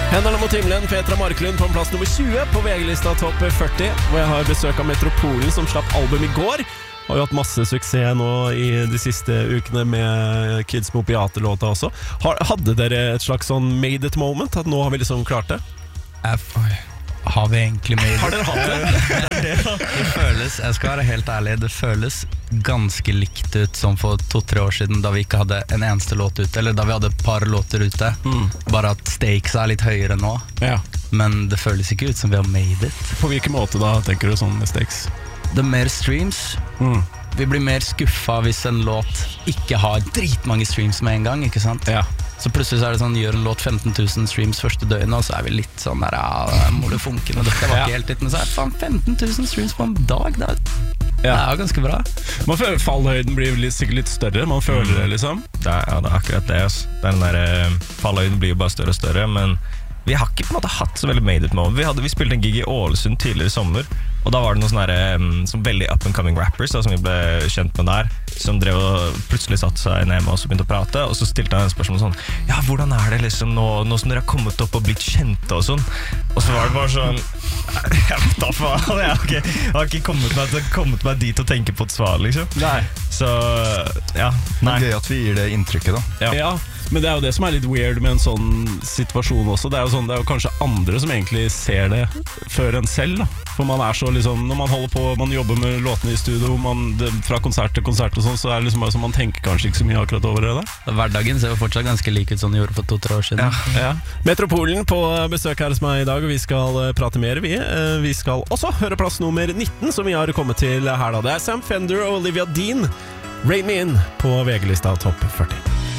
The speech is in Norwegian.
Hendene mot himmelen, Petra Marklund på plass nummer 20 på VG-lista topp 40, hvor jeg har besøk av Metropolen som slapp album i går. Har jo hatt masse suksess nå i de siste ukene med Kids med opiater-låta også. Hadde dere et slags sånn made it moment, at nå har vi liksom klart det? Har vi egentlig made it? Har dere hatt det? Det føles, jeg skal være helt ærlig, det føles ganske likt ut som for 2-3 år siden, da vi ikke hadde en eneste låt ute, eller da vi hadde et par låter ute, bare at stakes er litt høyere nå. Ja. Men det føles ikke ut som vi har made it. På hvilken måte da, tenker du, sånn mistakes? Det er mer streams. Vi blir mer skuffa hvis en låt ikke har dritmange streams med en gang, ikke sant? Ja. Så plutselig så er det sånn, gjør en låt 15 000 streams første døgnet, og så er vi litt sånn der, ja, må det funke, men dette var ikke helt litt, men så er det faen 15 000 streams på en dag, det er jo ganske bra. Man føler fallhøyden blir sikkert litt større, man føler det liksom. Det er akkurat det, altså. Den der fallhøyden blir jo bare større og større, men vi har ikke på en måte hatt så veldig made it moment. Vi spilte en gig i Ålesund tidligere i sommer, og da var det noen sånne som veldig up and coming rappers da, som vi ble kjent med der, som drev og plutselig satt seg ned med oss og begynte å prate, og så stilte han en spørsmål sånn, ja, hvordan er det liksom nå som dere har kommet opp og blitt kjente og sånn? Og så var det bare sånn, jeg vet da faen, jeg har ikke kommet meg dit å tenke på et svar, liksom. Nei. Så, ja, nei. Det er gøy at vi gir det inntrykket da. Ja, men det er jo det som er litt weird med en sånn situasjon også. Det er jo kanskje andre som egentlig ser det før en selv da. For man er så liksom, når man holder på, man jobber med låtene i studio, fra konsert til konsert og sånn, så er det liksom bare som man tenker kanskje ikke så mye akkurat over det der. Hverdagen ser jo fortsatt ganske lik ut som den gjorde for 2-3 år siden. Ja. Metropolen på besøk her hos meg i dag, og vi skal prate mer. Vi skal også høre plass nummer 19 som vi har kommet til her da. Det er Sam Fender og Olivia Dean, Rain Me In på VG-lista topp 40.